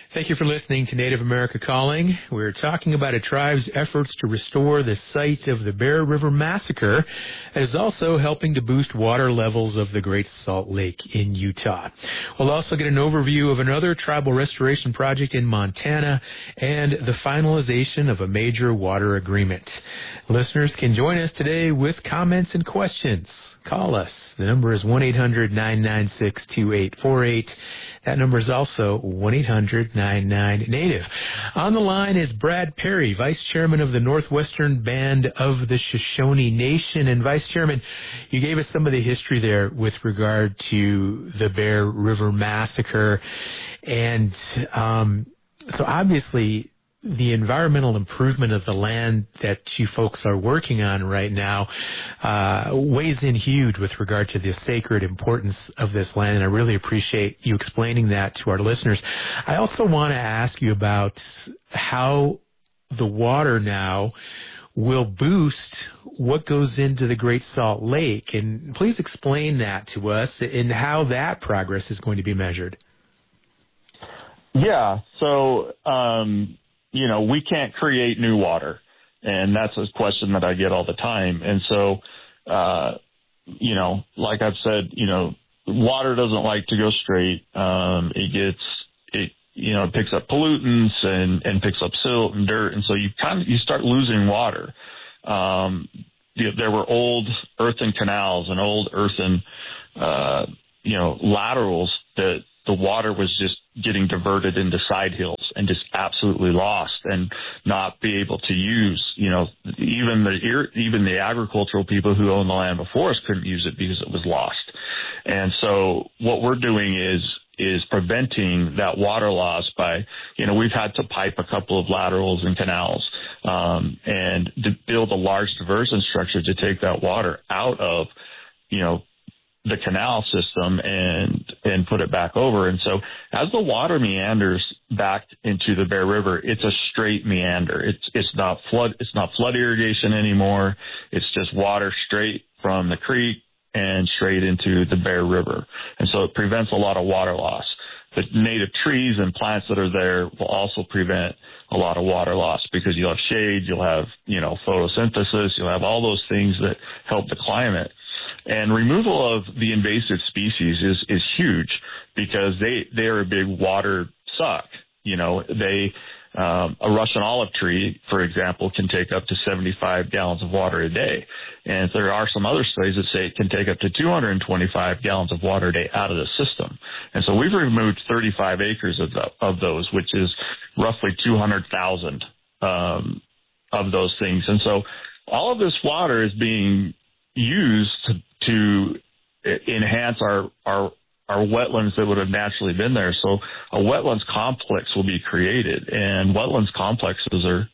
Thank you for listening to Native America Calling. We're talking about a tribe's efforts to restore the site of the Bear River Massacre, and is also helping to boost water levels of the Great Salt Lake in Utah. We'll also get an overview of another tribal restoration project in Montana and the finalization of a major water agreement. Listeners can join us today with comments and questions. Call us. The number is 1-800-996-2848. That number is also 1-800-99-NATIVE. On the line is Brad Perry, Vice Chairman of the Northwestern Band of the Shoshone Nation. And Vice Chairman, you gave us some of the history there with regard to the Bear River Massacre. And so obviously the environmental improvement of the land that you folks are working on right now weighs in huge with regard to the sacred importance of this land, and I really appreciate you explaining that to our listeners. I also want to ask you about how the water now will boost what goes into the Great Salt Lake, and please explain that to us and how that progress is going to be measured. Yeah, so we can't create new water, and that's a question that I get all the time. And so, like I've said, water doesn't like to go straight. It picks up pollutants and picks up silt and dirt. And so you start losing water. There were old earthen canals and old earthen, laterals that the water was just getting diverted into side hills and just absolutely lost and not be able to use. Even the agricultural people who owned the land before us couldn't use it because it was lost. And so what we're doing is preventing that water loss by, we've had to pipe a couple of laterals and canals, and to build a large diversion structure to take that water out of, the canal system and put it back over. And so as the water meanders back into the Bear River, it's a straight meander. It's not flood irrigation anymore. It's just water straight from the creek and straight into the Bear River. And so it prevents a lot of water loss. The native trees and plants that are there will also prevent a lot of water loss because you'll have shade, you'll have, photosynthesis, you'll have all those things that help the climate. And removal of the invasive species is huge because they are a big water suck. A Russian olive tree, for example, can take up to 75 gallons of water a day. And there are some other studies that say it can take up to 225 gallons of water a day out of the system. And so we've removed 35 acres of those, which is roughly 200,000 of those things. And so all of this water is being used to enhance our wetlands that would have naturally been there. So a wetlands complex will be created, and wetlands complexes are,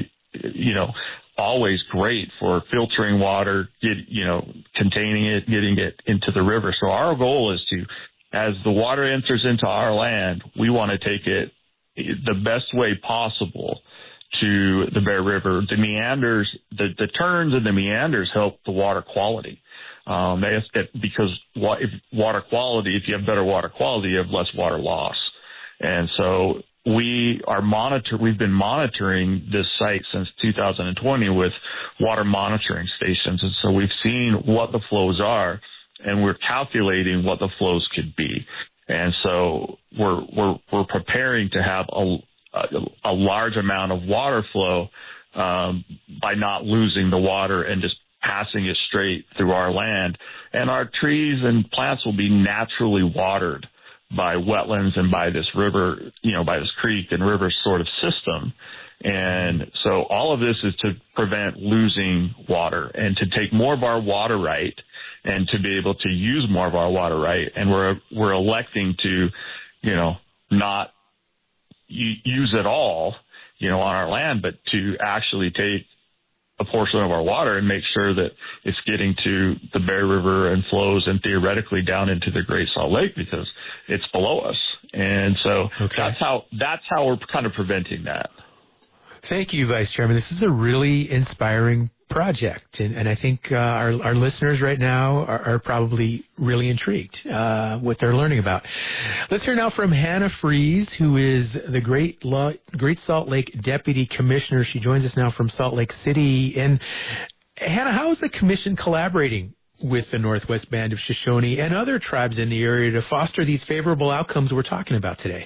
always great for filtering water, containing it, getting it into the river. So our goal is to, as the water enters into our land, we want to take it the best way possible to the Bear River. The meanders, the turns and the meanders help the water quality. Because if you have better water quality, you have less water loss. And so we've been monitoring this site since 2020 with water monitoring stations. And so we've seen what the flows are, and we're calculating what the flows could be. And so we're preparing to have a large amount of water flow, by not losing the water and just passing it straight through our land. And our trees and plants will be naturally watered by wetlands and by this river, by this creek and river sort of system. And so all of this is to prevent losing water and to take more of our water right and to be able to use more of our water right. And we're electing to, not use it all, on our land, but to actually take a portion of our water and make sure that it's getting to the Bear River and flows and theoretically down into the Great Salt Lake because it's below us. And so that's how we're kind of preventing that. Thank you, Vice Chairman. This is a really inspiring project, and I think our listeners right now are probably really intrigued what they're learning about. Let's hear now from Hannah Fries, who is the Great Salt Lake Deputy Commissioner. She joins us now from Salt Lake City. And Hannah, how is the Commission collaborating with the Northwest Band of Shoshone and other tribes in the area to foster these favorable outcomes we're talking about today?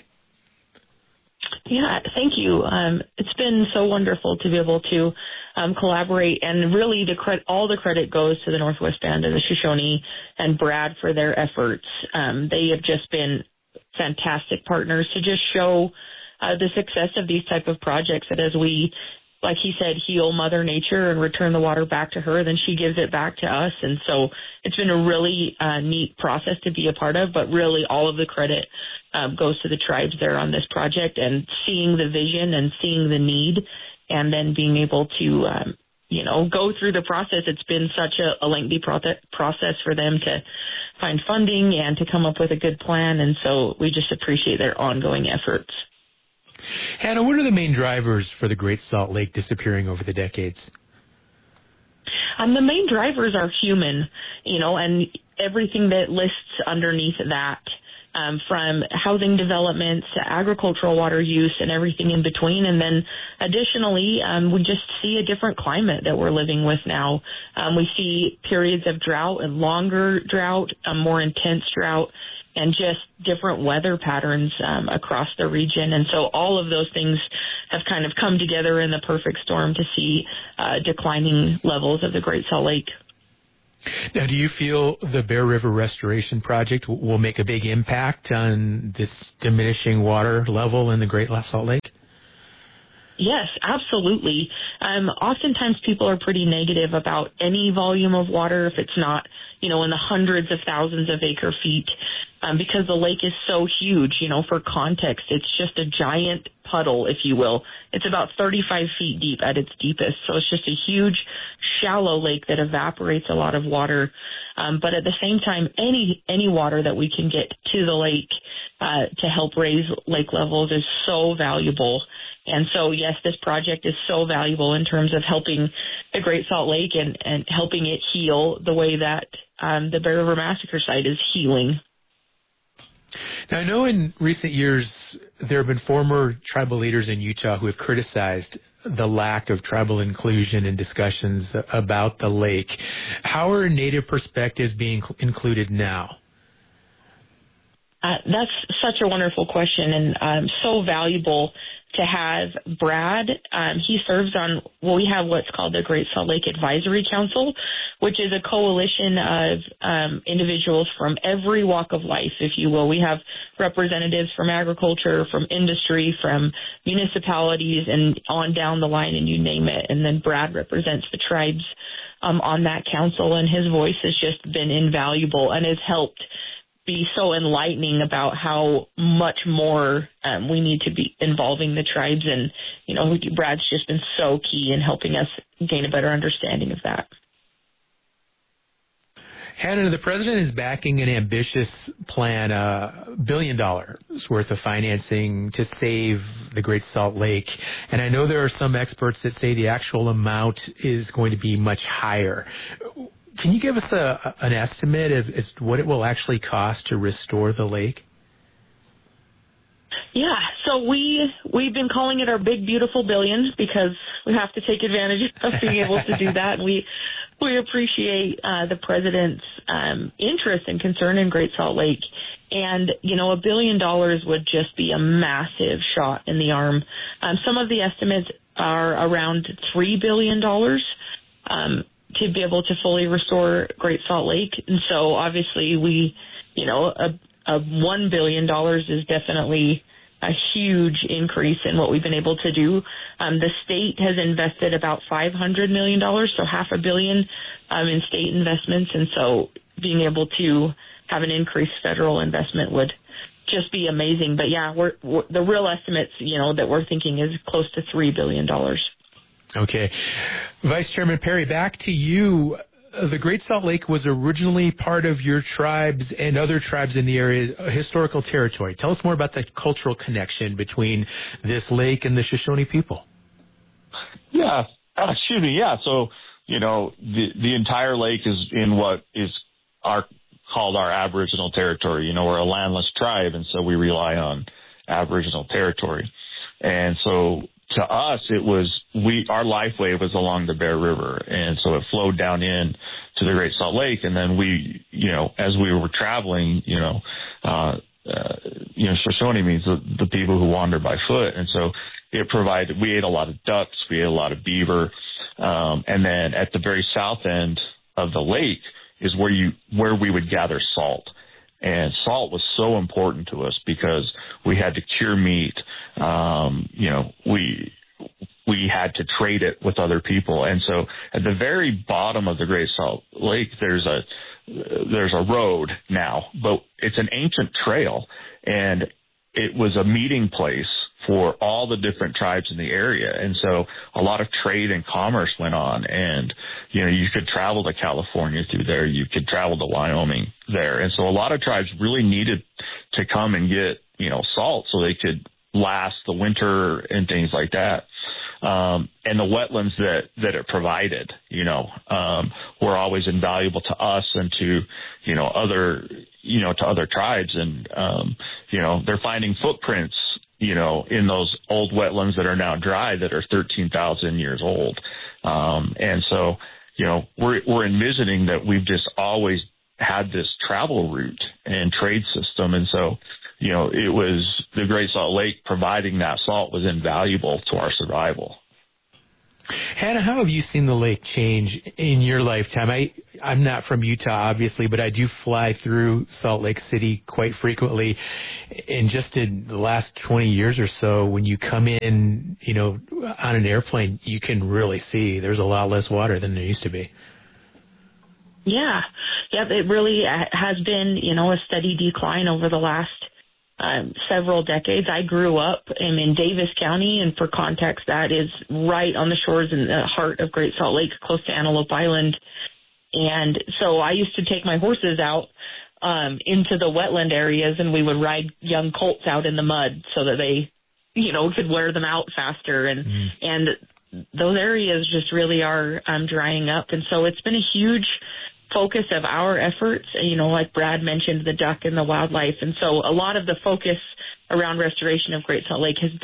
Yeah, thank you. It's been so wonderful to be able to collaborate, and really all the credit goes to the Northwest Band of the Shoshone and Brad for their efforts. They have just been fantastic partners to just show the success of these type of projects, that as we, like he said, heal Mother Nature and return the water back to her, then she gives it back to us. And so it's been a really neat process to be a part of, but really all of the credit goes to the tribes there on this project, and seeing the vision and seeing the need, and then being able to, go through the process. It's been such a lengthy process for them to find funding and to come up with a good plan. And so we just appreciate their ongoing efforts. Hannah, what are the main drivers for the Great Salt Lake disappearing over the decades? The main drivers are human, and everything that lists underneath that, from housing developments to agricultural water use and everything in between. And then additionally, we just see a different climate that we're living with now. We see periods of drought and longer drought, a more intense drought, and just different weather patterns across the region. And so all of those things have kind of come together in the perfect storm to see declining levels of the Great Salt Lake. Now, do you feel the Bear River Restoration Project will make a big impact on this diminishing water level in the Great Salt Lake? Yes, absolutely. Oftentimes people are pretty negative about any volume of water if it's not, in the hundreds of thousands of acre feet, because the lake is so huge. For context, it's just a giant puddle, if you will. It's about 35 feet deep at its deepest. So it's just a huge, shallow lake that evaporates a lot of water. But at the same time, any water that we can get to the lake to help raise lake levels is so valuable. And so, yes, this project is so valuable in terms of helping the Great Salt Lake and helping it heal the way that the Bear River Massacre site is healing. Now, I know in recent years there have been former tribal leaders in Utah who have criticized the lack of tribal inclusion in discussions about the lake. How are Native perspectives being included now? That's such a wonderful question, and so valuable to have Brad. He serves on, we have what's called the Great Salt Lake Advisory Council, which is a coalition of individuals from every walk of life, if you will. We have representatives from agriculture, from industry, from municipalities, and on down the line, and you name it. And then Brad represents the tribes on that council, and his voice has just been invaluable and has helped be so enlightening about how much more we need to be involving the tribes. And, Brad's just been so key in helping us gain a better understanding of that. Hannah, the president is backing an ambitious plan, $1 billion worth of financing to save the Great Salt Lake. And I know there are some experts that say the actual amount is going to be much higher. Can you give us an estimate of as to what it will actually cost to restore the lake? Yeah, so we've been calling it our big, beautiful billion because we have to take advantage of being able to do that. And we appreciate the president's interest and concern in Great Salt Lake. And, $1 billion would just be a massive shot in the arm. Some of the estimates are around $3 billion. To be able to fully restore Great Salt Lake. And so obviously a $1 billion is definitely a huge increase in what we've been able to do. The state has invested about $500 million, so $500 million in state investments. And so being able to have an increased federal investment would just be amazing. But yeah, we're the real estimates, that we're thinking is close to $3 billion. Okay. Vice Chairman Perry, back to you. The Great Salt Lake was originally part of your tribes and other tribes in the area, historical territory. Tell us more about the cultural connection between this lake and the Shoshone people. Yeah. Yeah. So the entire lake is in what is called our Aboriginal territory. We're a landless tribe, and so we rely on Aboriginal territory. And so to us, our lifeway was along the Bear River, and so it flowed down in to the Great Salt Lake. And then we, as we were traveling, Shoshone means the people who wander by foot. And so we ate a lot of ducks, we ate a lot of beaver. And then at the very south end of the lake is where we would gather salt. And salt was so important to us because we had to cure meat. We had to trade it with other people. And so at the very bottom of the Great Salt Lake, there's a road now, but it's an ancient trail, and it was a meeting place for all the different tribes in the area. And so a lot of trade and commerce went on, and, you could travel to California through there. You could travel to Wyoming there. And so a lot of tribes really needed to come and get, salt so they could last the winter and things like that. And the wetlands that it provided, were always invaluable to us and to, to other tribes. And, they're finding footprints, in those old wetlands that are now dry that are 13,000 years old. And so, we're envisioning that we've just always had this travel route and trade system. And so, it was the Great Salt Lake providing that salt was invaluable to our survival. Hannah, how have you seen the lake change in your lifetime? I'm not from Utah, obviously, but I do fly through Salt Lake City quite frequently. And just in the last 20 years or so, when you come in, on an airplane, you can really see there's a lot less water than there used to be. Yeah, it really has been, a steady decline over the last several decades. I grew up in Davis County, and for context, that is right on the shores in the heart of Great Salt Lake, close to Antelope Island. And so I used to take my horses out into the wetland areas, and we would ride young colts out in the mud so that they, could wear them out faster. And those areas just really are drying up. And so it's been a huge focus of our efforts, like Brad mentioned, the duck and the wildlife. And so a lot of the focus around restoration of Great Salt Lake has